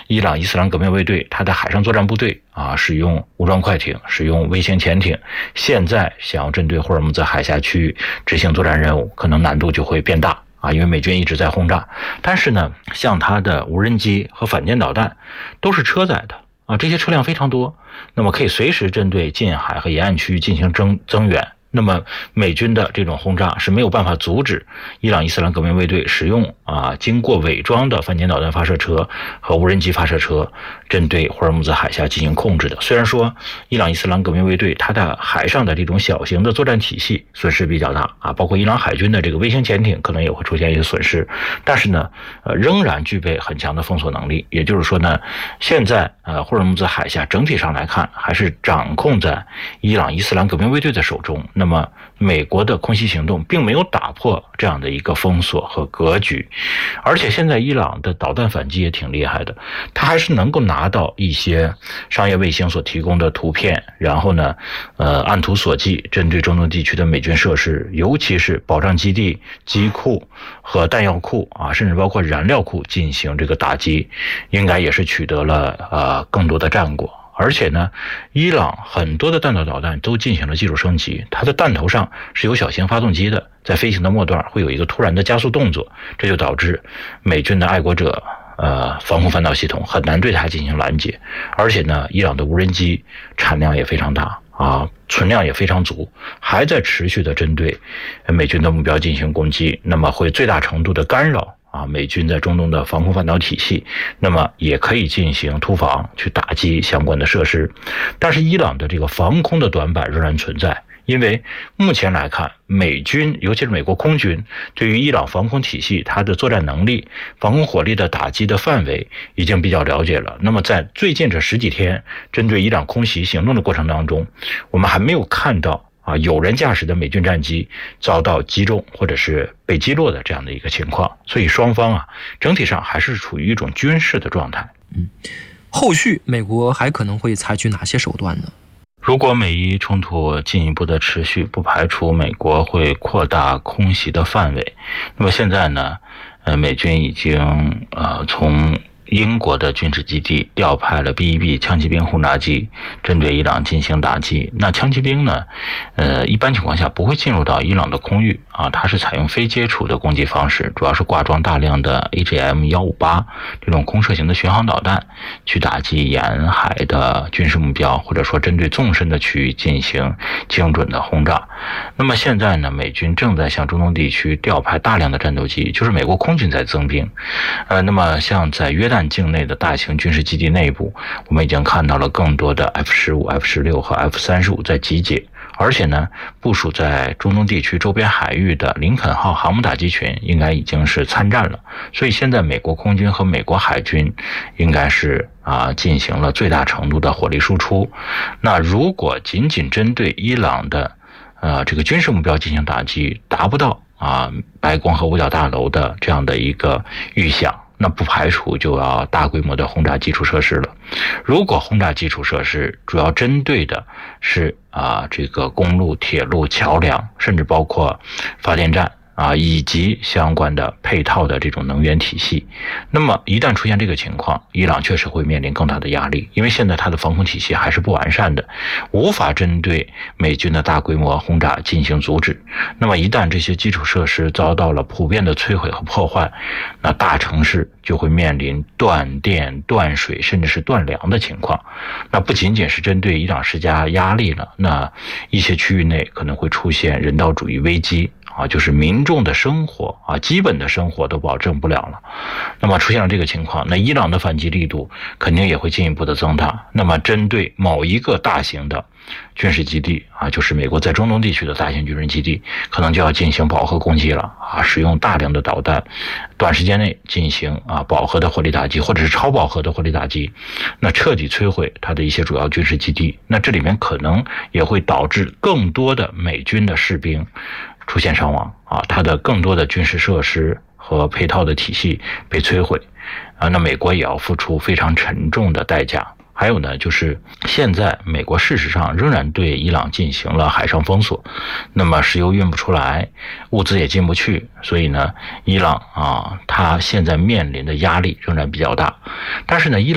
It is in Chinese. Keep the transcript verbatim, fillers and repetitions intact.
伊朗伊斯兰革命卫队它的海上作战部队啊，使用武装快艇，使用微型潜艇，现在想要针对霍尔木兹海峡区域执行作战任务，可能难度就会变大啊，因为美军一直在轰炸。但是呢，像它的无人机和反舰导弹都是车载的啊，这些车辆非常多，那么可以随时针对近海和沿岸区域进行增增援。那么美军的这种轰炸是没有办法阻止伊朗伊斯兰革命卫队使用啊经过伪装的反舰导弹发射车和无人机发射车针对霍尔木兹海峡进行控制的。虽然说伊朗伊斯兰革命卫队它的海上的这种小型的作战体系损失比较大啊，包括伊朗海军的这个微型潜艇可能也会出现一些损失，但是呢呃仍然具备很强的封锁能力。也就是说呢，现在呃霍尔木兹海峡整体上来看还是掌控在伊朗伊斯兰革命卫队的手中。那么美国的空袭行动并没有打破这样的一个封锁和格局，而且现在伊朗的导弹反击也挺厉害的，它还是能够拿到一些商业卫星所提供的图片，然后呢呃按图索骥针对中东地区的美军设施，尤其是保障基地、机库和弹药库啊，甚至包括燃料库进行这个打击，应该也是取得了呃更多的战果。而且呢，伊朗很多的弹道导弹都进行了技术升级，它的弹头上是有小型发动机的，在飞行的末段会有一个突然的加速动作，这就导致美军的爱国者呃防空反导系统很难对它进行拦截。而且呢，伊朗的无人机产量也非常大啊，存量也非常足，还在持续的针对美军的目标进行攻击，那么会最大程度的干扰啊，美军在中东的防空反导体系，那么也可以进行突防去打击相关的设施。但是伊朗的这个防空的短板仍然存在，因为目前来看，美军尤其是美国空军对于伊朗防空体系它的作战能力、防空火力的打击的范围已经比较了解了。那么在最近这十几天针对伊朗空袭行动的过程当中，我们还没有看到啊，有人驾驶的美军战机遭到击中或者是被击落的这样的一个情况，所以双方啊整体上还是处于一种军事的状态。 嗯，后续美国还可能会采取哪些手段呢？ 如果美伊冲突进一步的持续，不排除美国会扩大空袭的范围。那么现在呢，呃，美军已经呃从英国的军事基地调派了 B 一 B 枪骑兵轰炸机，针对伊朗进行打击。那枪骑兵呢，呃，一般情况下不会进入到伊朗的空域啊，它是采用非接触的攻击方式，主要是挂装大量的 A G M 一五八 这种空射型的巡航导弹，去打击沿海的军事目标，或者说针对纵深的区域进行精准的轰炸。那么现在呢，美军正在向中东地区调派大量的战斗机，就是美国空军在增兵。呃，那么像在约旦境内的大型军事基地内部，我们已经看到了更多的 F 十五、F 十六和 F 三十五在集结，而且呢，部署在中东地区周边海域的林肯号航母打击群应该已经是参战了。所以现在美国空军和美国海军应该是啊进行了最大程度的火力输出。那如果仅仅针对伊朗的呃这个军事目标进行打击，达不到啊白宫和五角大楼的这样的一个预想，那不排除就要大规模的轰炸基础设施了。如果轰炸基础设施主要针对的是啊这个公路、铁路、桥梁，甚至包括发电站啊以及相关的配套的这种能源体系，那么一旦出现这个情况，伊朗确实会面临更大的压力，因为现在它的防空体系还是不完善的，无法针对美军的大规模轰炸进行阻止。那么一旦这些基础设施遭到了普遍的摧毁和破坏，那大城市就会面临断电、断水甚至是断粮的情况。那不仅仅是针对伊朗施加压力了，那一些区域内可能会出现人道主义危机啊，就是民众的生活啊，基本的生活都保证不了了。那么出现了这个情况，那伊朗的反击力度肯定也会进一步的增大。那么针对某一个大型的军事基地啊，就是美国在中东地区的大型军事基地，可能就要进行饱和攻击了啊，使用大量的导弹，短时间内进行啊饱和的火力打击，或者是超饱和的火力打击，那彻底摧毁它的一些主要军事基地。那这里面可能也会导致更多的美军的士兵出现伤亡啊，它的更多的军事设施和配套的体系被摧毁啊，那美国也要付出非常沉重的代价。还有呢，就是现在美国事实上仍然对伊朗进行了海上封锁，那么石油运不出来，物资也进不去，所以呢，伊朗啊，它现在面临的压力仍然比较大。但是呢，伊朗